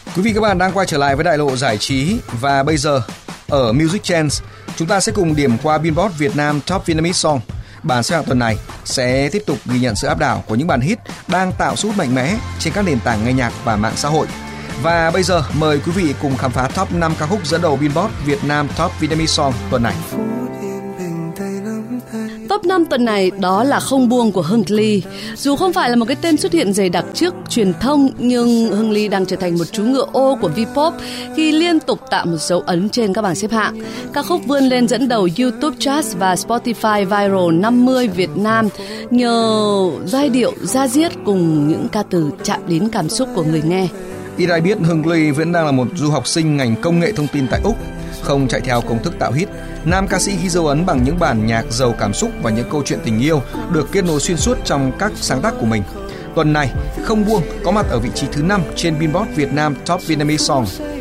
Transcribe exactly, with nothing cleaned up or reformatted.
Quý vị các bạn đang quay trở lại với đại lộ giải trí và bây giờ ở Music Trends chúng ta sẽ cùng điểm qua Billboard Việt Nam Top Vietnamese Song. Bảng xếp hạng tuần này sẽ tiếp tục ghi nhận sự áp đảo của những bản hit đang tạo sức hút mạnh mẽ trên các nền tảng nghe nhạc và mạng xã hội. Và bây giờ mời quý vị cùng khám phá top năm ca khúc dẫn đầu Billboard Việt Nam Top Vietnamese Song tuần này. Top năm tuần này đó là Không Buông của Hưng Ly. Dù không phải là một cái tên xuất hiện dày đặc trước truyền thông, nhưng Hưng Ly đang trở thành một chú ngựa ô của V-pop khi liên tục tạo một dấu ấn trên các bảng xếp hạng. Ca khúc vươn lên dẫn đầu YouTube Charts và Spotify Viral năm mươi Việt Nam nhờ giai điệu da diết cùng những ca từ chạm đến cảm xúc của người nghe. Ít ai biết Hưng Ly vẫn đang là một du học sinh ngành công nghệ thông tin tại Úc, không chạy theo công thức tạo hit. Nam ca sĩ ghi dấu ấn bằng những bản nhạc giàu cảm xúc và những câu chuyện tình yêu được kết nối xuyên suốt trong các sáng tác của mình. Tuần này, Không Buông có mặt ở vị trí thứ năm trên Billboard Việt Nam Top Vietnamese Song.